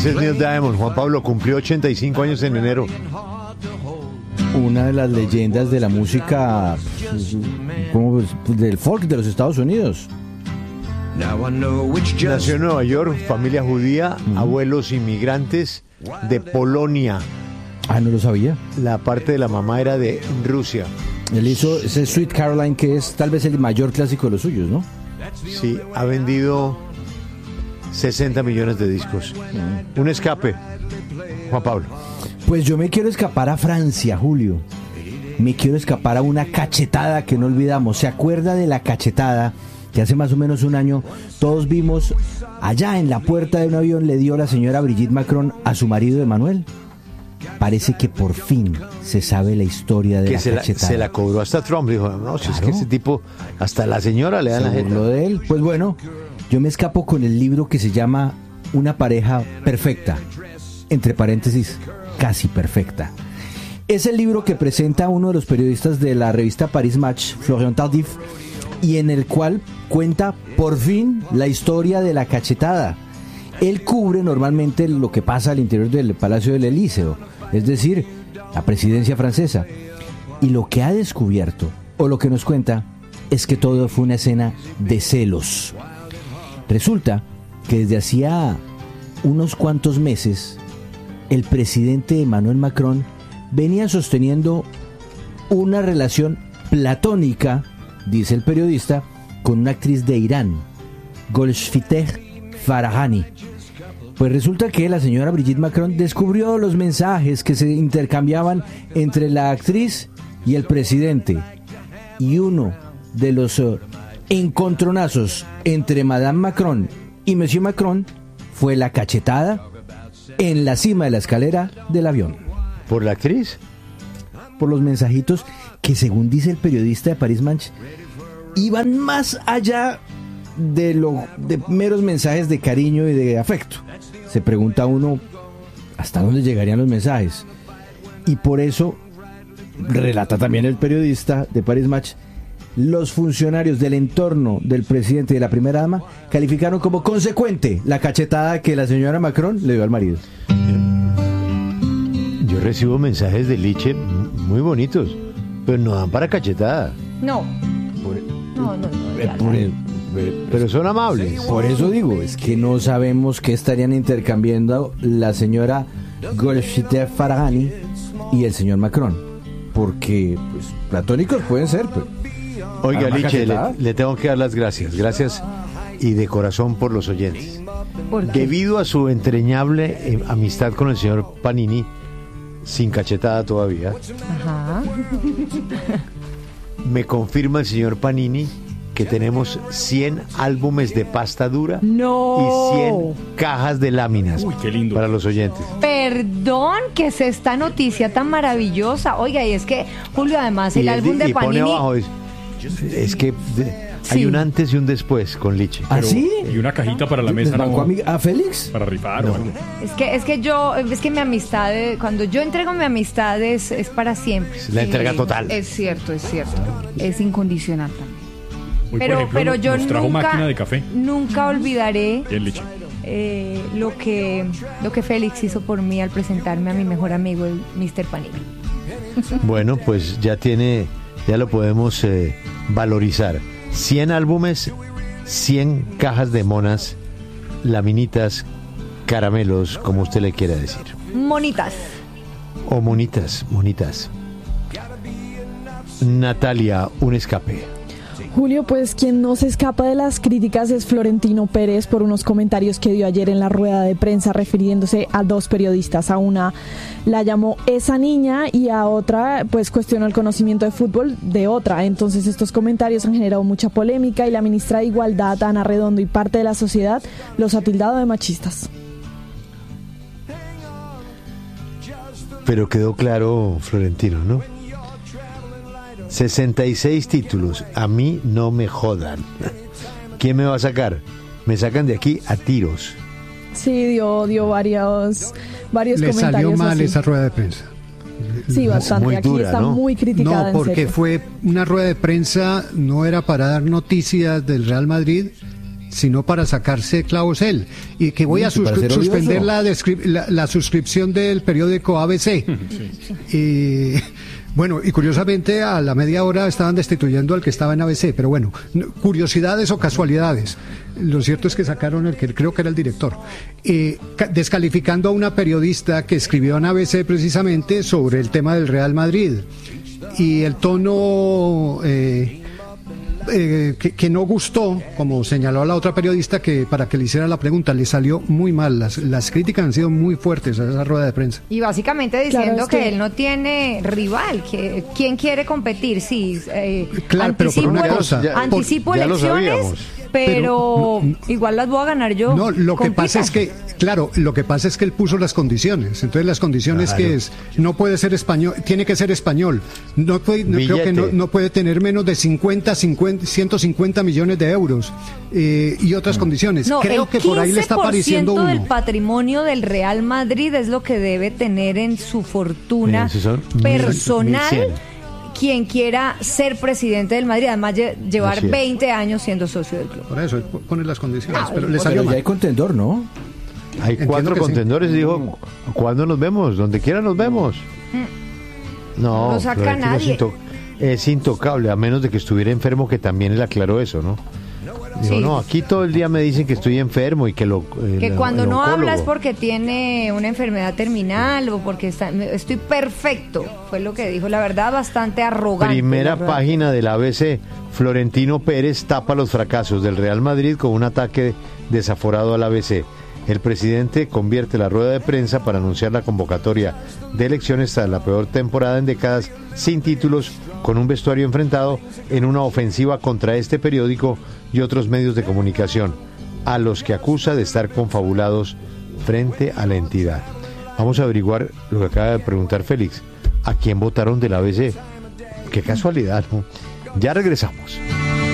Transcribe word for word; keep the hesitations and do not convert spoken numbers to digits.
Ese es Neil Diamond. Juan Pablo cumplió ochenta y cinco años en enero. Una de las leyendas de la música, como del folk de los Estados Unidos. Nació en Nueva York, familia judía, uh-huh. abuelos inmigrantes de Polonia. Ah, no lo sabía. La parte de la mamá era de Rusia. Él hizo ese Sweet Caroline, que es tal vez el mayor clásico de los suyos, ¿no? Sí, ha vendido sesenta millones de discos. Uh-huh. Un escape, Juan Pablo. Pues yo me quiero escapar a Francia, Julio. Me quiero escapar a una cachetada que no olvidamos. ¿Se acuerda de la cachetada que hace más o menos un año todos vimos allá en la puerta de un avión le dio la señora Brigitte Macron a su marido Emmanuel? Parece que por fin se sabe la historia de que la se cachetada. La, se la cobró hasta Trump. Dijo, no, si claro. es que ese tipo, hasta la señora le da la jeta. Lo de él. Pues bueno, yo me escapo con el libro que se llama Una pareja perfecta. Entre paréntesis, casi perfecta. Es el libro que presenta uno de los periodistas de la revista Paris Match, Florian Tardif, y en el cual cuenta por fin la historia de la cachetada. Él cubre normalmente lo que pasa al interior del Palacio del Elíseo, es decir, la presidencia francesa. Y lo que ha descubierto, o lo que nos cuenta, es que todo fue una escena de celos. Resulta que desde hacía unos cuantos meses, el presidente Emmanuel Macron venía sosteniendo una relación platónica, dice el periodista, con una actriz de Irán, Golshifteh Farahani. Pues resulta que la señora Brigitte Macron descubrió los mensajes que se intercambiaban entre la actriz y el presidente. Y uno de los uh, encontronazos entre Madame Macron y Monsieur Macron fue la cachetada en la cima de la escalera del avión. ¿Por la actriz? Por los mensajitos que, según dice el periodista de Paris Match, iban más allá de, lo, de meros mensajes de cariño y de afecto. Se pregunta uno hasta dónde llegarían los mensajes. Y por eso, relata también el periodista de Paris Match, los funcionarios del entorno del presidente y de la primera dama calificaron como consecuente la cachetada que la señora Macron le dio al marido. Yo recibo mensajes de Liche muy bonitos, pero no dan para cachetada. No. Por, no, no, no. Eh, por el, pero, pero son amables. Por eso digo, es que no sabemos qué estarían intercambiando la señora Golshifteh Farahani y el señor Macron. Porque, pues, platónicos pueden ser, pero... Oiga, Liche, le, le tengo que dar las gracias. Gracias y de corazón por los oyentes. ¿Por qué? Debido a su entrañable eh, amistad con el señor Panini, sin cachetada todavía, Ajá. me confirma el señor Panini que tenemos cien álbumes de pasta dura no. y cien cajas de láminas. Uy, qué lindo. Para los oyentes. Perdón, que es esta noticia tan maravillosa. Oiga, y es que, Julio, además, el y álbum él, de y Panini... pone abajo, es, es que de, sí. hay un antes y un después con Liche. ¿Ah, sí? Y una cajita para la mesa. ¿Les bancó No, a, a Félix? para rifar. No. O algo. Es que, es que yo, es que mi amistad, cuando yo entrego mi amistad es, es para siempre. Es la entrega total. Es cierto, es cierto. Es incondicional también. Hoy, Pero, por ejemplo, pero yo nos trajo nunca, máquina de café. nunca olvidaré Bien, Liche. eh, lo que lo que Félix hizo por mí al presentarme a mi mejor amigo, el mister Panini. Bueno, pues ya tiene, ya lo podemos eh, valorizar. cien álbumes, cien cajas de monas, laminitas, caramelos, como usted le quiera decir. Monitas. O monitas, monitas. Natalia, un escape. Julio, pues quien no se escapa de las críticas es Florentino Pérez por unos comentarios que dio ayer en la rueda de prensa refiriéndose a dos periodistas. A una la llamó esa niña y a otra pues cuestionó el conocimiento de fútbol de otra. Entonces estos comentarios han generado mucha polémica y la ministra de Igualdad, Ana Redondo, y parte de la sociedad los ha tildado de machistas. Pero quedó claro, Florentino, ¿no? sesenta y seis títulos, a mí no me jodan. ¿Quién me va a sacar? Me sacan de aquí a tiros. Sí, dio, dio varios, varios Le comentarios. salió mal así. esa rueda de prensa. Sí, bastante. Muy Aquí dura, está ¿no? muy criticada. No, en porque serio. fue una rueda de prensa, no era para dar noticias del Real Madrid, sino para sacarse clavos él, y que voy a suscri- suspender la, descri- la, la suscripción del periódico A B C. Sí. Y bueno, y curiosamente a la media hora estaban destituyendo al que estaba en A B C, pero bueno, curiosidades o casualidades. Lo cierto es que sacaron el que creo que era el director, eh, descalificando a una periodista que escribió en A B C precisamente sobre el tema del Real Madrid, y el tono eh, Eh, que, que no gustó, como señaló a la otra periodista que para que le hiciera la pregunta, le salió muy mal. Las, las críticas han sido muy fuertes a esa rueda de prensa. Y básicamente diciendo claro, es que... que él no tiene rival, que quién quiere competir, sí. Eh, claro, pero por una cosa, ya, anticipo ya elecciones, pero, pero no, igual las voy a ganar yo. No, lo que compita. pasa es que, claro, lo que pasa es que él puso las condiciones. Entonces las condiciones claro. que es, no puede ser español, tiene que ser español. No puede, no, creo que no, no puede tener menos de cincuenta, cincuenta, ciento cincuenta millones de euros eh, y otras mm. condiciones. No, creo que por ahí le está apareciendo uno. El quince por ciento del patrimonio del Real Madrid es lo que debe tener en su fortuna Bien, personal. mil cien Quien quiera ser presidente del Madrid, además llevar veinte años siendo socio del club. Por eso, pone las condiciones. Ah, pero le pero ya hay contendor, ¿no? Hay Entiendo cuatro contendores, sí. dijo, ¿cuándo nos vemos? Donde quiera nos vemos. Mm. No, no lo saca nadie. Es, into- es intocable, a menos de que estuviera enfermo, que también él aclaró eso, ¿no? Dijo, sí. no, aquí todo el día me dicen que estoy enfermo y que lo... Eh, que el, cuando el no oncólogo. habla es porque tiene una enfermedad terminal o porque está, estoy perfecto, fue lo que dijo, la verdad bastante arrogante. Primera página del A B C, Florentino Pérez tapa los fracasos del Real Madrid con un ataque desaforado al A B C. El presidente convierte la rueda de prensa para anunciar la convocatoria de elecciones tras la peor temporada en décadas, sin títulos, con un vestuario enfrentado en una ofensiva contra este periódico y otros medios de comunicación, a los que acusa de estar confabulados frente a la entidad. Vamos a averiguar lo que acaba de preguntar Félix. ¿A quién votaron del A B C? Qué casualidad, ¿no? Ya regresamos.